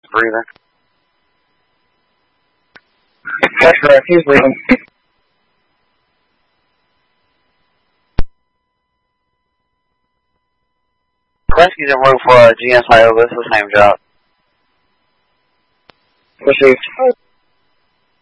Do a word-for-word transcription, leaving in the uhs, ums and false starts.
breathing. That's correct. He's breathing. Rescue's en route for uh, G S Iowa. It's the same job. Received.